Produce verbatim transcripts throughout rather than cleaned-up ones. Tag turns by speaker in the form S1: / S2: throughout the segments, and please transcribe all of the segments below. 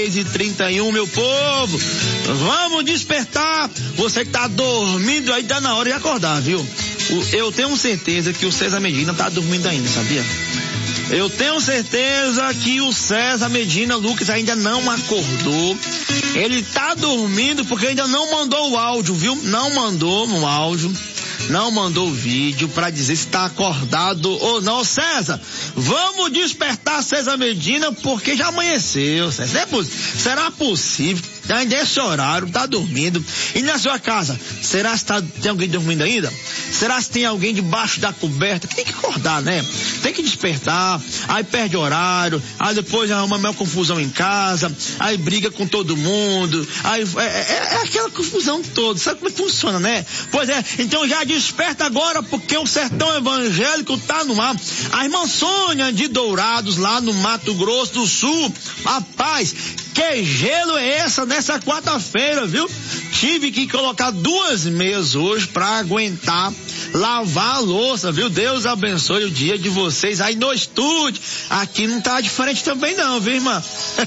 S1: e trinta e um, meu povo, vamos despertar. Você que tá dormindo aí, tá na hora de acordar, viu? Eu tenho certeza que o César Medina tá dormindo ainda, sabia? Eu tenho certeza que o César Medina Lucas ainda não acordou. Ele tá dormindo porque ainda não mandou o áudio, viu? Não mandou no áudio. Não mandou o vídeo para dizer se está acordado ou não. César, vamos despertar César Medina porque já amanheceu, César. É poss- será possível? Ainda é esse horário, tá dormindo. E na sua casa, será que tá, tem alguém dormindo ainda? Será que tem alguém debaixo da coberta? Tem que acordar, né? Tem que despertar, aí perde horário, aí depois arruma uma confusão em casa, aí briga com todo mundo, aí é, é, é aquela confusão toda. Sabe como é que funciona, né? Pois é, então já desperta agora, porque o Sertão Evangélico tá no ar. A irmã Sônia de Dourados, lá no Mato Grosso do Sul. Rapaz, que gelo é essa nessa quarta-feira, viu? Tive que colocar duas meias hoje pra aguentar lavar a louça, viu? Deus abençoe o dia de vocês aí no estúdio. Aqui não tá diferente também não, viu, irmã?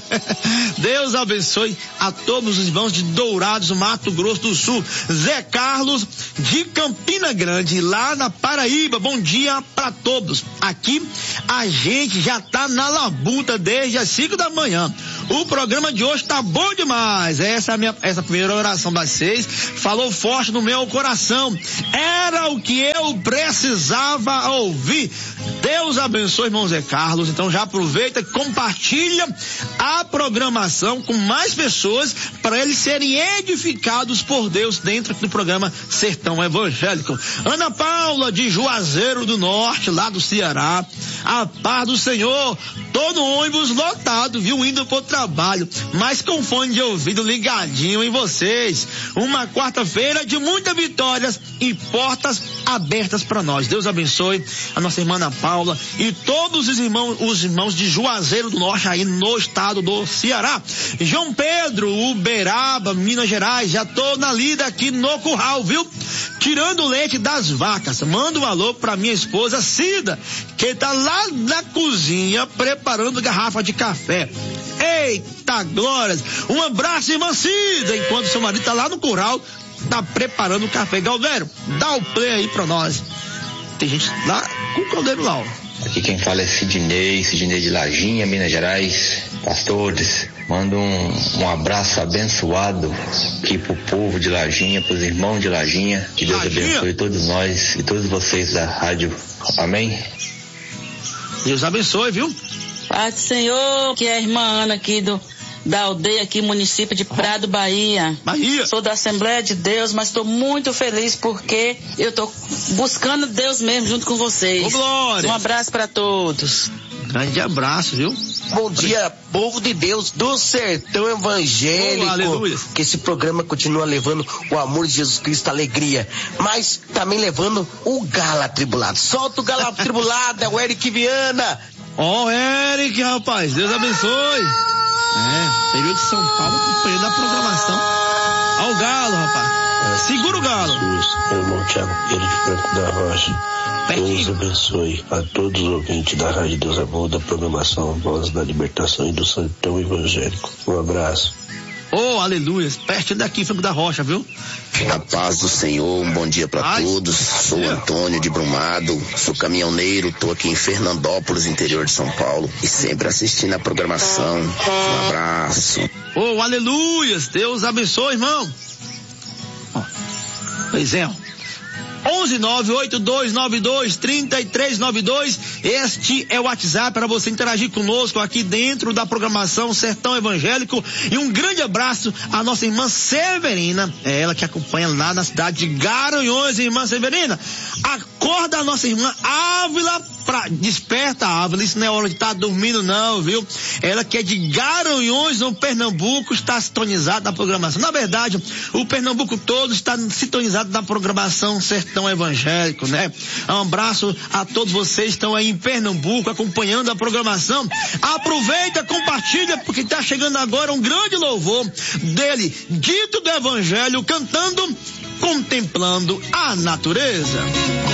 S1: Deus abençoe a todos os irmãos de Dourados, Mato Grosso do Sul. Zé Carlos de Campina Grande, lá na Paraíba. Bom dia pra todos. Aqui a gente já tá na labuta desde as cinco da manhã. O programa de hoje tá bom demais. Essa é a minha, essa primeira oração das seis falou forte no meu coração. Era o que eu precisava ouvir. Deus abençoe, irmão Zé Carlos. Então já aproveita e compartilha a programação com mais pessoas para eles serem edificados por Deus dentro do programa Sertão Evangélico. Ana Paula de Juazeiro do Norte, lá do Ceará. A paz do Senhor. Todo ônibus lotado, viu? Indo pro trabalho, mas com fone de ouvido ligadinho em vocês. Uma quarta-feira de muitas vitórias e portas abertas para nós. Deus abençoe a nossa irmã Ana Paula e todos os irmãos, os irmãos de Juazeiro do Norte aí no estado do Ceará. João Pedro, Uberaba, Minas Gerais, já tô na lida aqui no curral, viu? Tirando o leite das vacas. Manda um alô pra minha esposa Cida, que tá lá na cozinha preparando garrafa de café. Eita glórias! Um abraço, irmã Cida, enquanto seu marido tá lá no curral, tá preparando o café. Galdeiro, dá o play aí pra nós. Tem gente lá com o caldeiro lá, ó.
S2: Aqui quem fala é Sidney, Sidney de Lajinha, Minas Gerais. Pastores, mando um, um abraço abençoado aqui pro povo de Lajinha, pros irmãos de Lajinha. Que Deus Lajinha. abençoe todos nós e todos vocês da rádio. Amém?
S1: Deus abençoe, viu?
S3: Pai do Senhor, que é a irmã Ana aqui do, da aldeia aqui, município de Prado, Bahia.
S1: Bahia.
S3: Sou da Assembleia de Deus, mas estou muito feliz porque eu estou buscando Deus mesmo junto com vocês.
S1: Ô, glória.
S3: Um abraço para todos.
S1: Grande abraço, viu?
S4: Bom dia, povo de Deus do Sertão Evangélico.
S1: Oh, aleluia.
S4: Que esse programa continua levando o amor de Jesus Cristo, a alegria, mas também levando o galo atribulado. Solta o galo atribulado, é o Eric Viana.
S1: Ó, oh, Eric, rapaz, Deus abençoe. É, interior de São Paulo, acompanhando a programação. Ó o galo, rapaz. Segura o galo.
S5: Meu irmão Thiago Pedro de Franco da Rocha. Deus abençoe a todos os ouvintes da Rádio Deus é Bom, da programação Voz da Libertação e do Sertão Evangélico. Um abraço.
S1: Oh, aleluia. Perto daqui, Franco da Rocha, viu?
S6: A paz do Senhor, um bom dia para todos. Sou o Antônio de Brumado, sou caminhoneiro, tô aqui em Fernandópolis, interior de São Paulo, e sempre assistindo a programação. Um abraço.
S1: Oh, aleluia. Deus abençoe, irmão. Oh, pois é, ó. onze nove oito dois nove dois três três nove dois. Este é o WhatsApp para você interagir conosco aqui dentro da programação Sertão Evangélico. E um grande abraço à nossa irmã Severina, é ela que acompanha lá na cidade de Garanhuns. Irmã Severina, acorda a nossa irmã Ávila, pra, desperta Ávila, isso não é hora de estar tá dormindo não, viu? Ela que é de Garanhuns, no Pernambuco, está sintonizada na programação. Na verdade, o Pernambuco todo está sintonizado na programação Sertão Evangélico, né? Um abraço a todos vocês que estão aí em Pernambuco acompanhando a programação. Aproveita, compartilha, porque está chegando agora um grande louvor dele, Dito do Evangelho, cantando Contemplando a Natureza.